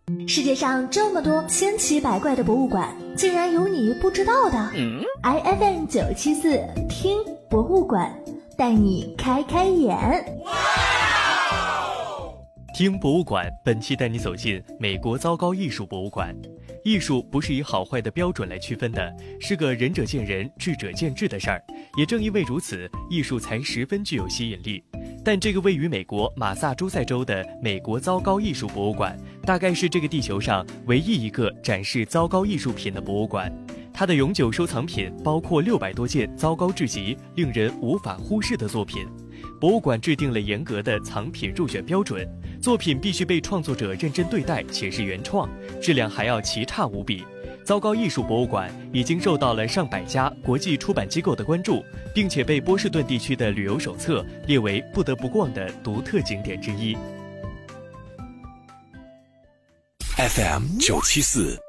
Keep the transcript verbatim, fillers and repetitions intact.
世界上这么多千奇百怪的博物馆，竟然有你不知道的。嗯、I F M 九七四听博物馆，带你开开眼。 听博物馆，本期带你走进美国糟糕艺术博物馆。艺术不是以好坏的标准来区分的，是个仁者见仁，智者见智的事儿。也正因为如此，艺术才十分具有吸引力。但这个位于美国马萨诸塞州的美国糟糕艺术博物馆，大概是这个地球上唯一一个展示糟糕艺术品的博物馆。它的永久收藏品包括六百多件糟糕至极、令人无法忽视的作品。博物馆制定了严格的藏品入选标准，作品必须被创作者认真对待，且是原创，质量还要奇差无比。糟糕艺术博物馆已经受到了上百家国际出版机构的关注，并且被波士顿地区的旅游手册列为不得不逛的独特景点之一。 F M 九七四